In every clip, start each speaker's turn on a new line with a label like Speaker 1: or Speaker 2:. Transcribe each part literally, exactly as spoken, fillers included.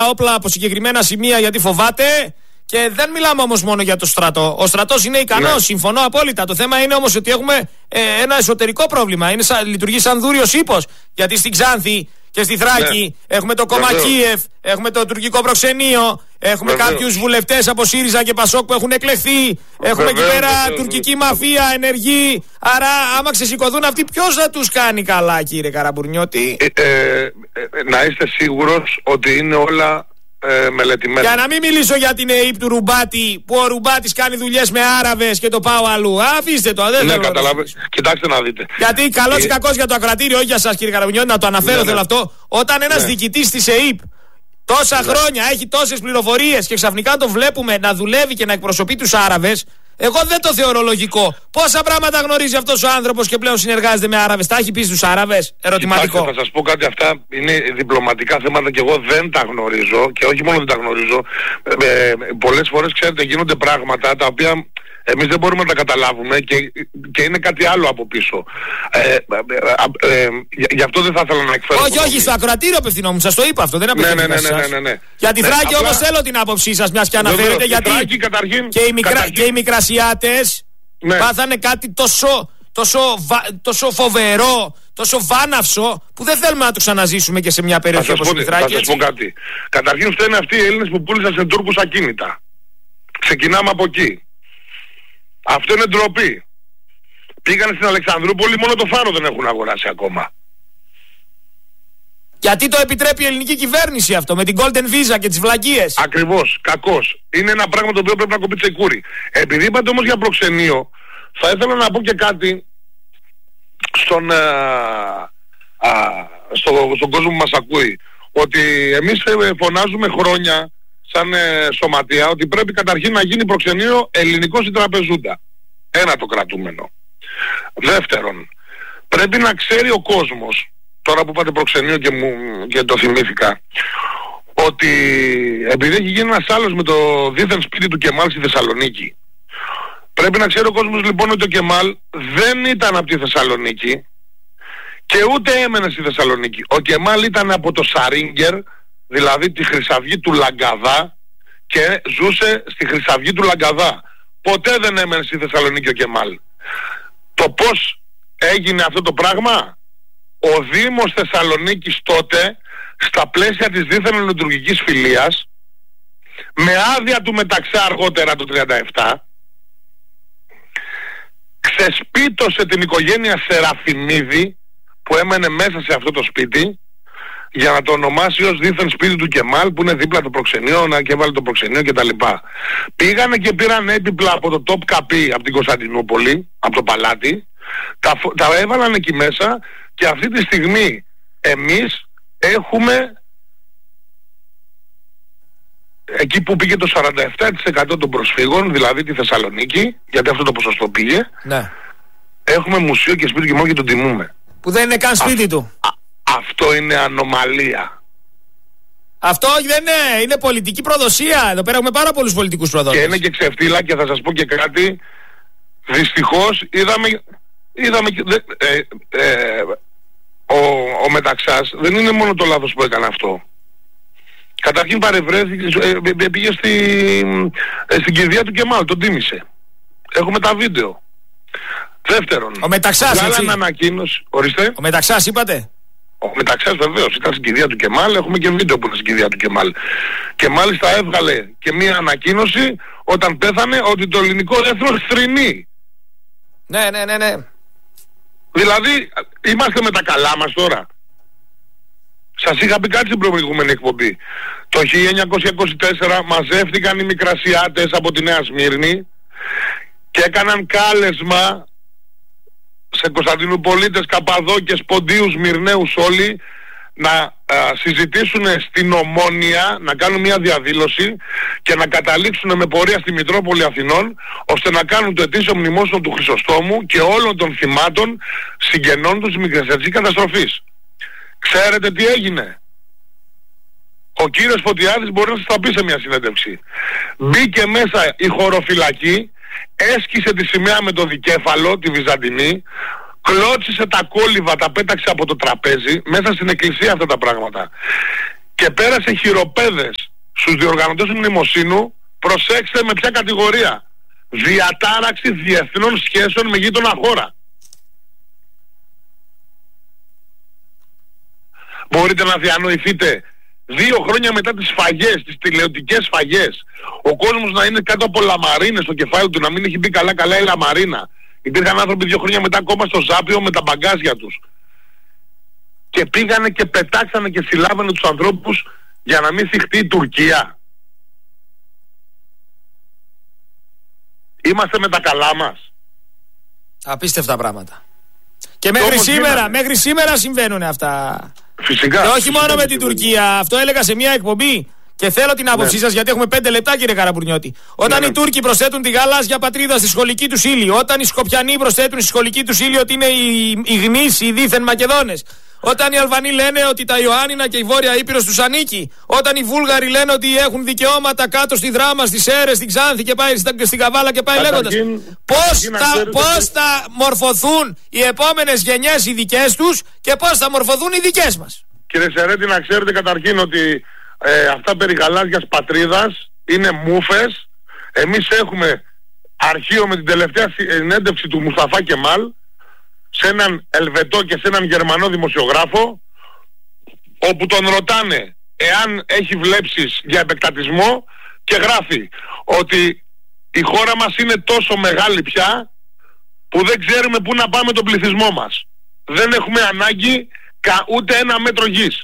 Speaker 1: όπλα από συγκεκριμένα σημεία γιατί φοβάται. Και δεν μιλάμε όμως μόνο για το στρατό. Ο στρατός είναι ικανός, ναι. συμφωνώ απόλυτα. Το θέμα είναι όμως ότι έχουμε ε, ένα εσωτερικό πρόβλημα. Είναι σαν, λειτουργεί σαν δούριος ύπος. Γιατί στην Ξάνθη και στη Θράκη ναι. έχουμε το κόμμα Κίεφ, έχουμε το τουρκικό προξενείο, έχουμε Βεβαίως. κάποιους βουλευτές από ΣΥΡΙΖΑ και ΠΑΣΟΚ που έχουν εκλεχθεί. Έχουμε Βεβαίως. εκεί πέρα Βεβαίως. τουρκική μαφία, ενεργή. Άρα, άμα ξεσηκωθούν αυτοί, ποιος θα τους κάνει καλά, κύριε Καραμπουρνιώτη?
Speaker 2: Ε, ε, ε, να είστε σίγουρος ότι είναι όλα. Ε, μελετημένα.
Speaker 1: Για να μην μιλήσω για την ΕΕΠ του Ρουμπάτη, που ο Ρουμπάτης κάνει δουλειές με Άραβες και το πάω αλλού. Αφήστε το, δεν
Speaker 2: ναι,
Speaker 1: θέλω.
Speaker 2: Καταλάβε. Κοιτάξτε να δείτε.
Speaker 1: Γιατί καλός ή κακός για το ακρατήριο, όχι για σας κύριε Καραμπουρνιώτη, να το αναφέρω ναι, θέλω ναι. αυτό. Όταν ένας ναι. διοικητής της ΕΕΠ τόσα ναι. χρόνια έχει τόσες πληροφορίες και ξαφνικά το βλέπουμε να δουλεύει και να εκπροσωπεί τους Άραβες, εγώ δεν το θεωρώ λογικό. Πόσα πράγματα γνωρίζει αυτός ο άνθρωπος και πλέον συνεργάζεται με Άραβες? Τα έχει πει στους Άραβες? Ερωτηματικό.
Speaker 2: Κοιτάξτε, θα σας πω κάτι, αυτά είναι διπλωματικά θέματα και εγώ δεν τα γνωρίζω και όχι μόνο δεν τα γνωρίζω. Ε, πολλές φορές ξέρετε γίνονται πράγματα τα οποία εμείς δεν μπορούμε να τα καταλάβουμε και, και είναι κάτι άλλο από πίσω. Ε, ε, ε, ε, γι' αυτό δεν θα ήθελα να εκφέρω.
Speaker 1: Όχι, όχι, στο ακροατήριο απευθυνόμουν, σας το είπα αυτό. Δεν
Speaker 2: ναι, ναι, ναι, ναι, ναι, ναι.
Speaker 1: Για τη
Speaker 2: ναι,
Speaker 1: Θράκη
Speaker 2: απλά...
Speaker 1: όμως θέλω την άποψή σας, μιας και αναφέρετε, γιατί
Speaker 2: Θράκη, καταρχήν,
Speaker 1: και, οι μικρα... καταρχήν... και οι Μικρασιάτες ναι. πάθανε κάτι τόσο, τόσο, βα... τόσο φοβερό, τόσο βάναυσο, που δεν θέλουμε να το ξαναζήσουμε και σε μια περιοχή όπως η Θράκη.
Speaker 2: Θα σας πω κάτι. Καταρχήν φταίνε αυτοί οι Έλληνες που πούλησαν σε Τούρκους ακίνητα. Ξεκινάμε από εκεί. Αυτό είναι ντροπή. Πήγανε στην Αλεξανδρούπολη, μόνο το φάρο δεν έχουν αγοράσει ακόμα.
Speaker 1: Γιατί το επιτρέπει η ελληνική κυβέρνηση αυτό, με την Golden Visa και τις βλακίες?
Speaker 2: Ακριβώς, κακώς. Είναι ένα πράγμα το οποίο πρέπει να κοπεί τσεκούρι. Επειδή είπατε όμως για προξενείο, θα ήθελα να πω και κάτι στον, α, α, στο, στον κόσμο που μας ακούει. Ότι εμείς φωνάζουμε χρόνια σαν ε, σωματεία ότι πρέπει καταρχήν να γίνει προξενείο ελληνικός ή τραπεζούντα. Ένα το κρατούμενο. Δεύτερον, πρέπει να ξέρει ο κόσμος, τώρα που πάτε προξενείο και, μου, και το θυμήθηκα, ότι επειδή έχει γίνει ένας άλλος με το δίθεν σπίτι του Κεμάλ στη Θεσσαλονίκη, πρέπει να ξέρει ο κόσμος λοιπόν ότι ο Κεμάλ δεν ήταν από τη Θεσσαλονίκη και ούτε έμενε στη Θεσσαλονίκη. Ο Κεμάλ ήταν από το Σαρίνγκερ, δηλαδή τη Χρυσαυγή του Λαγκαδά, και ζούσε στη Χρυσαυγή του Λαγκαδά. Ποτέ δεν έμενε στη Θεσσαλονίκη ο Κεμάλ. Το πώς έγινε αυτό το πράγμα? Ο Δήμος Θεσσαλονίκης τότε, στα πλαίσια της δίθεν ελληνοτουρκικής φιλίας, με άδεια του Μεταξά αργότερα το τριάντα επτά, ξεσπίτωσε την οικογένεια Σεραφιμίδη που έμενε μέσα σε αυτό το σπίτι, για να το ονομάσει ως δίθεν σπίτι του Κεμάλ, που είναι δίπλα το προξενείο, να και έβαλε το προξενείο κτλ. Πήγανε και πήραν έπιπλα από το Top Καπί, από την Κωνσταντινούπολη, από το παλάτι, τα, τα έβαλαν εκεί μέσα και αυτή τη στιγμή εμείς έχουμε εκεί που πήγε το σαράντα επτά τοις εκατό των προσφύγων, δηλαδή τη Θεσσαλονίκη, γιατί αυτό το ποσοστό πήγε, ναι. Έχουμε μουσείο και σπίτι και μόνο και τον τιμούμε.
Speaker 1: Που δεν είναι καν σπίτι Α, του.
Speaker 2: Α, αυτό είναι ανομαλία.
Speaker 1: Αυτό δεν είναι, είναι πολιτική προδοσία. Εδώ πέρα έχουμε πάρα πολλούς πολιτικούς προδότες.
Speaker 2: Και είναι και ξεφτύλα, και θα σας πω και κάτι. Δυστυχώς είδαμε, είδαμε ε, ε, ο, ο Μεταξάς δεν είναι μόνο το λάθος που έκανε αυτό. Καταρχήν παρευρέθηκε, ε, πήγε στη, ε, στην κηδεία του Κεμάλ, τον τίμησε. Έχουμε τα βίντεο. Δεύτερον,
Speaker 1: ο Μεταξάς, έτσι.
Speaker 2: Ανακοίνωση, ορίστε.
Speaker 1: Ο Μεταξάς είπατε.
Speaker 2: Ο Μεταξάς βεβαίως ήταν στην κηδεία του Κεμάλ, έχουμε και βίντεο που είναι στην κηδεία του Κεμάλ. Και μάλιστα έβγαλε και μία ανακοίνωση όταν πέθανε ότι το ελληνικό έθνος θρηνεί.
Speaker 1: Ναι, ναι, ναι, ναι.
Speaker 2: Δηλαδή, είμαστε με τα καλά μας τώρα. Σας είχα πει κάτι στην προηγούμενη εκπομπή. Το χίλια εννιακόσια είκοσι τέσσερα μαζεύτηκαν οι Μικρασιάτες από τη Νέα Σμύρνη και έκαναν κάλεσμα σε Κωνσταντινουπολίτες, Καπαδόκες, Ποντίους, Μυρναίους όλοι να α, συζητήσουν στην Ομόνια, να κάνουν μια διαδήλωση και να καταλήξουν με πορεία στη Μητρόπολη Αθηνών, ώστε να κάνουν το ετήσιο μνημόσυνο του Χρυσοστόμου και όλων των θυμάτων συγγενών τους της μικρασιατικής καταστροφής. Ξέρετε τι έγινε? Ο κύριος Φωτιάδης μπορεί να σας τα πει σε μια συνέντευξη. Μπήκε μέσα η χωροφυλακή, έσκησε τη σημαία με το δικέφαλο, τη Βυζαντινή, κλώτσισε τα κόλληβα, τα πέταξε από το τραπέζι, μέσα στην εκκλησία αυτά τα πράγματα. και πέρασε χειροπέδες στους διοργανωτές του μνημοσύνου, προσέξτε με ποια κατηγορία. Διατάραξη διεθνών σχέσεων με γείτονα χώρα. Μπορείτε να διανοηθείτε δύο χρόνια μετά τις σφαγές, τις τηλεοπτικές σφαγές, ο κόσμος να είναι κάτω από λαμαρίνες στο κεφάλι του, να μην έχει μπει καλά καλά η λαμαρίνα. Υπήρχαν άνθρωποι δύο χρόνια μετά ακόμα στο Ζάπιο με τα μπαγκάζια τους. Και πήγανε και πετάξανε και συλλάβανε τους ανθρώπους για να μην θυχτεί η Τουρκία. Είμαστε με τα καλά μας.
Speaker 1: Απίστευτα πράγματα. Και μέχρι σήμερα, σήμερα, μέχρι σήμερα συμβαίνουν αυτά.
Speaker 2: Φυσικά.
Speaker 1: Και όχι
Speaker 2: φυσικά,
Speaker 1: μόνο με
Speaker 2: φυσικά.
Speaker 1: την Τουρκία. Αυτό έλεγα σε μια εκπομπή. Και θέλω την άποψή ναι. σας, γιατί έχουμε πέντε λεπτά, κύριε Καραμπουρνιώτη. Όταν ναι, οι Τούρκοι προσθέτουν τη γαλάζια πατρίδα στη σχολική τους ύλη, όταν οι Σκοπιανοί προσθέτουν στη σχολική τους ύλη ότι είναι οι, οι γνήσιοι, οι δίθεν Μακεδόνες, όταν οι Αλβανοί λένε ότι τα Ιωάννινα και η Βόρεια Ήπειρος τους ανήκει, όταν οι Βούλγαροι λένε ότι έχουν δικαιώματα κάτω στη Δράμα, στις Σέρρες, στην Ξάνθη και πάει στην Καβάλα και πάει λέγοντας. Πώς θα, πώς θα μορφωθούν οι επόμενες γενιές οι δικές τους και πώς θα μορφωθούν οι δικές μας.
Speaker 2: Κύριε Σερέτη, να ξέρετε καταρχήν ότι ε, αυτά περί γαλάζιας πατρίδας είναι μούφες. Εμείς έχουμε αρχείο με την τελευταία συνέντευξη του Μουσταφά Κεμάλ σε έναν Ελβετό και σε έναν Γερμανό δημοσιογράφο, όπου τον ρωτάνε εάν έχει βλέψεις για επεκτατισμό και γράφει ότι η χώρα μας είναι τόσο μεγάλη πια που δεν ξέρουμε πού να πάμε τον πληθυσμό μας. Δεν έχουμε ανάγκη κα, ούτε ένα μέτρο γης.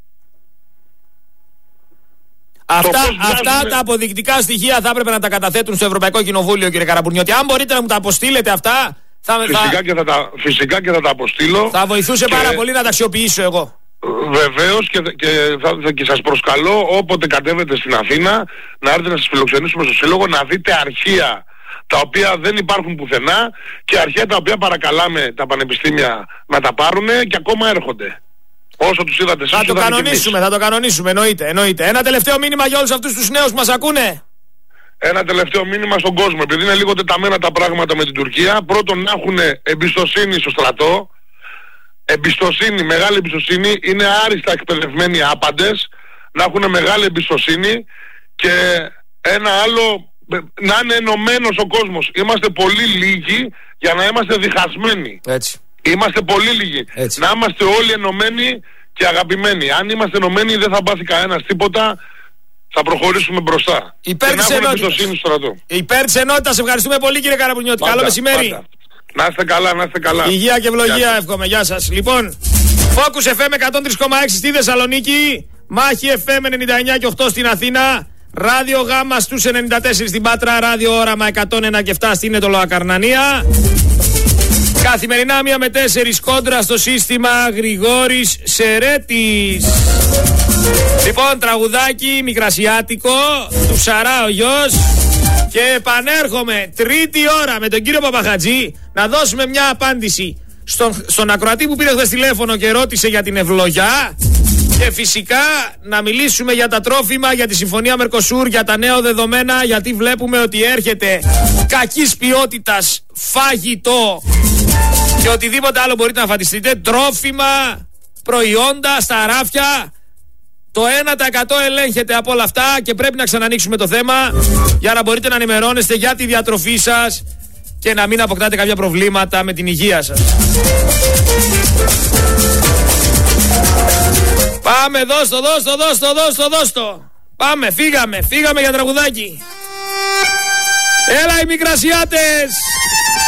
Speaker 1: Αυτά, αυτά τα αποδεικτικά στοιχεία θα έπρεπε να τα καταθέτουν στο Ευρωπαϊκό Κοινοβούλιο, κύριε Καραμπουρνιώτη. Αν μπορείτε να μου τα αποστείλετε αυτά, θα,
Speaker 2: φυσικά, θα... Και θα τα, φυσικά και θα τα αποστείλω.
Speaker 1: Θα βοηθούσε και... πάρα πολύ να τα αξιοποιήσω εγώ.
Speaker 2: Βεβαίως, και, και, θα, και σας προσκαλώ όποτε κατέβετε στην Αθήνα να έρθετε να σας φιλοξενήσουμε στο Σύλλογο, να δείτε αρχεία τα οποία δεν υπάρχουν πουθενά και αρχεία τα οποία παρακαλάμε τα πανεπιστήμια να τα πάρουν και ακόμα έρχονται. Όσο τους είδατε εσείς.
Speaker 1: Θα το κανονίσουμε, θα το κανονίσουμε, εννοείται, εννοείται. Ένα τελευταίο μήνυμα για όλους αυτούς τους νέους που μας ακούνε.
Speaker 2: Ένα τελευταίο μήνυμα στον κόσμο, επειδή είναι λίγο τεταμένα τα πράγματα με την Τουρκία. Πρώτον, να έχουν εμπιστοσύνη στο στρατό. Εμπιστοσύνη, μεγάλη εμπιστοσύνη. Είναι άριστα εκπαιδευμένοι άπαντες. Να έχουν μεγάλη εμπιστοσύνη. Και ένα άλλο, να είναι ενωμένος ο κόσμος. Είμαστε πολύ λίγοι για να είμαστε διχασμένοι.
Speaker 1: Έτσι.
Speaker 2: Είμαστε πολύ λίγοι. Έτσι. Να είμαστε όλοι ενωμένοι και αγαπημένοι. Αν είμαστε ενωμένοι δεν θα πάθει κανένας τίποτα. Θα προχωρήσουμε μπροστά.
Speaker 1: Υπέρ της ενότητας. Υπέρ της ενότητας. Ευχαριστούμε πολύ, κύριε Καραμπουρνιώτη. Καλό μεσημέρι.
Speaker 2: Πάντα. Να είστε καλά, να είστε καλά.
Speaker 1: Υγεία και ευλογία εύχομαι. Γεια σας. Λοιπόν, Focus εφ εμ εκατόν τρία κόμμα έξι στη Θεσσαλονίκη, Μάχη εφ εμ ενενήντα εννιά και οκτώ στην Αθήνα, Ράδιο Γάμα στους ενενήντα τέσσερα στην Πάτρα, Ράδιο Όραμα εκατόν ένα και επτά στην Ετωλοακαρνανία. Καθημερινά μία με τέσσερις κόντρα στο σύστημα Γρηγόρης Σερέτης. Λοιπόν, τραγουδάκι μικρασιάτικο του Ψαρά ο γιος. Και επανέρχομαι τρίτη ώρα με τον κύριο Παπαχατζή να δώσουμε μια απάντηση στον, στον ακροατή που πήρε χθες τηλέφωνο και ρώτησε για την ευλογιά. Και φυσικά να μιλήσουμε για τα τρόφιμα, για τη Συμφωνία Μερκοσούρ, για τα νέα δεδομένα, γιατί βλέπουμε ότι έρχεται κακής ποιότητας φαγητό και οτιδήποτε άλλο μπορείτε να φανταστείτε, τρόφιμα, προϊόντα στα ράφια. Το ένα τοις εκατό ελέγχεται από όλα αυτά και πρέπει να ξανανοίξουμε το θέμα για να μπορείτε να ενημερώνεστε για τη διατροφή σας και να μην αποκτάτε κάποια προβλήματα με την υγεία σας. Πάμε, δώστο, δώστο, δώστο, δώστο, δώστο. Πάμε, φύγαμε, φύγαμε για τραγουδάκι. Έλα οι μικρασιάτες.